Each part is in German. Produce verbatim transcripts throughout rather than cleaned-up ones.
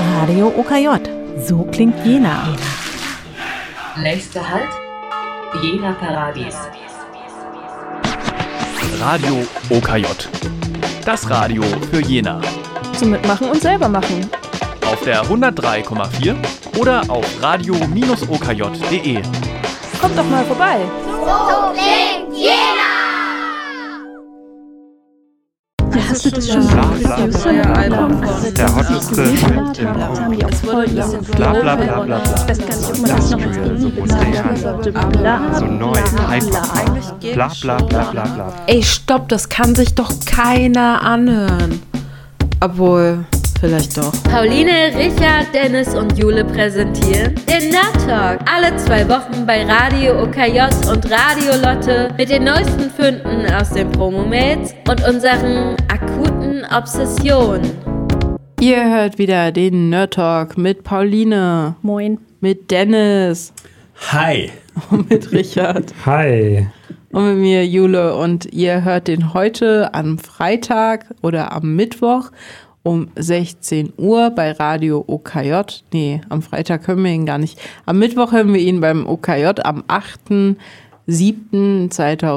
Radio O K J. So klingt Jena. Nächster Halt, Jena Paradies. Radio O K J. Das Radio für Jena. Zum Mitmachen und selber machen. Auf der hundertdrei Komma vier oder auf radio Bindestrich o k j punkt d e. Kommt doch mal vorbei. So klingt Jena! Hast du das schon der hotteste Trend im Raum. Bla bla bla bla bla. Industrial, so modern, so neu, hyper. Bla bla bla bla bla. Ey, stopp, das kann sich doch keiner anhören. Obwohl, vielleicht doch. Pauline, Richard, Dennis und Jule präsentieren den Nerd Talk. Alle zwei Wochen bei Radio O K J und Radio Lotte mit den neuesten Fünden aus den Promomails und unseren akuten Obsessionen. Ihr hört wieder den Nerd Talk mit Pauline. Moin. Mit Dennis. Hi. Und mit Richard. Hi. Und mit mir Jule. Und ihr hört den heute am Freitag oder am Mittwoch um sechzehn Uhr bei Radio O K J. Nee, am Freitag hören wir ihn gar nicht. Am Mittwoch hören wir ihn beim O K J am achten siebten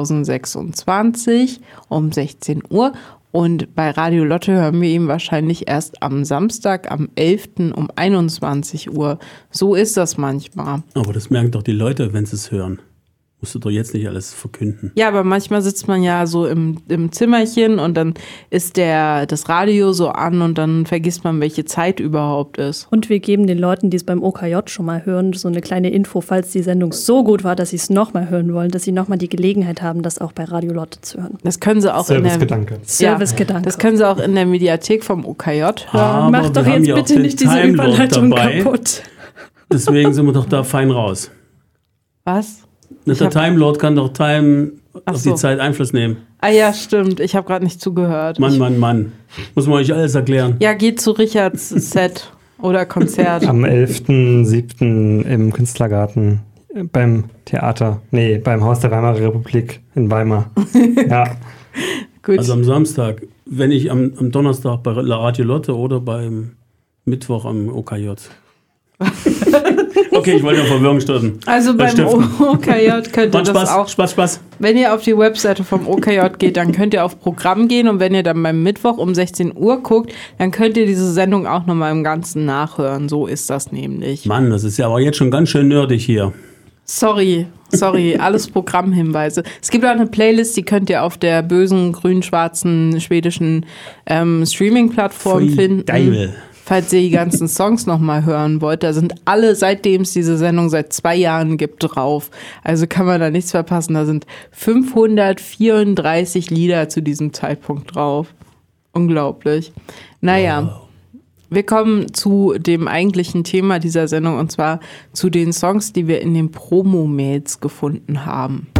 zweitausendsechsundzwanzig um sechzehn Uhr. Und bei Radio Lotte hören wir ihn wahrscheinlich erst am Samstag, am elften um einundzwanzig Uhr. So ist das manchmal. Aber das merken doch die Leute, wenn sie es hören. Musst du doch jetzt nicht alles verkünden. Ja, aber manchmal sitzt man ja so im, im Zimmerchen und dann ist der, das Radio so an und dann vergisst man, welche Zeit überhaupt ist. Und wir geben den Leuten, die es beim O K J schon mal hören, so eine kleine Info, falls die Sendung so gut war, dass sie es nochmal hören wollen, dass sie nochmal die Gelegenheit haben, das auch bei Radio Lotte zu hören. Das können sie auch in der Servicegedanke. Das können sie auch in der Mediathek vom O K J hören. Aber Mach doch jetzt bitte nicht diese Überleitung kaputt. Deswegen sind wir doch da fein raus. Was? Der Time Lord kann doch Time Ach auf so. die Zeit Einfluss nehmen. Ah ja, stimmt. Ich habe gerade nicht zugehört. Mann, ich, Mann, Mann. Muss man euch alles erklären. Ja, geht zu Richards Set oder Konzert. Am elften siebten im Künstlergarten beim Theater. Nee, beim Haus der Weimarer Republik in Weimar. Ja. Gut. Also am Samstag. Wenn ich am, am Donnerstag bei Radio Lotte oder beim Mittwoch am O K J. Okay, ich wollte ja Verwirrung starten. Also beim O K J könnt ihr das Spaß, auch. Spaß, Spaß. Wenn ihr auf die Webseite vom O K J geht, dann könnt ihr auf Programm gehen und wenn ihr dann beim Mittwoch um sechzehn Uhr guckt, dann könnt ihr diese Sendung auch nochmal im Ganzen nachhören. So ist das nämlich. Mann, das ist ja aber jetzt schon ganz schön nerdig hier. Sorry, sorry, alles Programmhinweise. Es gibt auch eine Playlist, die könnt ihr auf der bösen, grün-schwarzen, schwedischen ähm, Streaming-Plattform Voll finden. geil. Falls ihr die ganzen Songs nochmal hören wollt, da sind alle, seitdem es diese Sendung seit zwei Jahren gibt, drauf. Also kann man da nichts verpassen. Da sind fünfhundertvierunddreißig Lieder zu diesem Zeitpunkt drauf. Unglaublich. Naja, wow. Wir kommen zu dem eigentlichen Thema dieser Sendung und zwar zu den Songs, die wir in den Promo-Mails gefunden haben.